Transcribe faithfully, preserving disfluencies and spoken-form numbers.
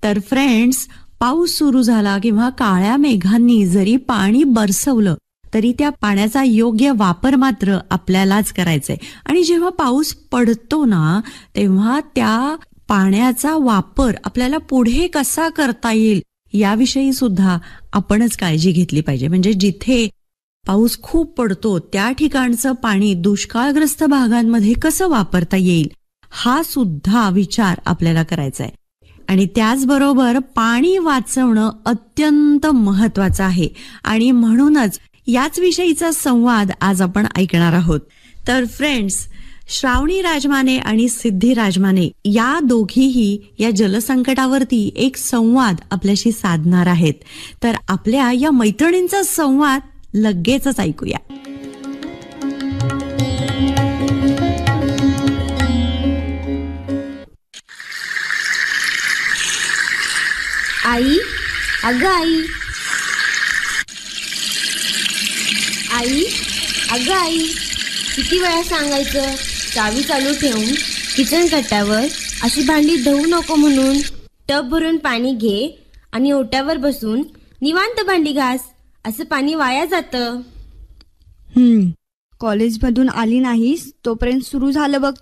तर फ्रेंड्स, पाऊस सुरू झाला किंवा काळ्या मेघांनी जरी पाणी बरसवलं तरी त्या पाण्याचा योग्य वापर मात्र आपल्यालाच करायचंय. आणि जेव्हा पाऊस पडतो ना, तेव्हा त्या पाण्याचा वापर आपल्याला पुढे कसा करता येईल याविषयी सुद्धा आपणच काळजी घेतली पाहिजे. म्हणजे जिथे पाऊस खूप पडतो त्या ठिकाणचं पाणी दुष्काळग्रस्त भागांमध्ये कसं वापरता येईल हा सुद्धा विचार आपल्याला करायचा आहे. आणि त्याचबरोबर पाणी वाचवणं अत्यंत महत्वाचं आहे आणि म्हणूनच याच विषयीचा संवाद आज आपण ऐकणार आहोत. तर फ्रेंड्स, श्रावणी राजमाने आणि सिद्धी राजमाने या दोघीही या जलसंकटावरती एक संवाद आपल्याशी साधणार आहेत. तर आपल्या या मैत्रिणींचा संवाद लगेचच ऐकूया. आई, अगं आई, आई, अगं आई, किती वेळा सांगायचं चावी चालू ठेवून किचन कट्ट्यावर अशी भांडी धुवू नको म्हणून. टब भरून पाणी घे आणि ओट्यावर बसून निवांत भांडी घास. असं पाणी वाया जातं. हम्म कॉलेजमधून आली नाहीस तोपर्यंत सुरू झालं बघ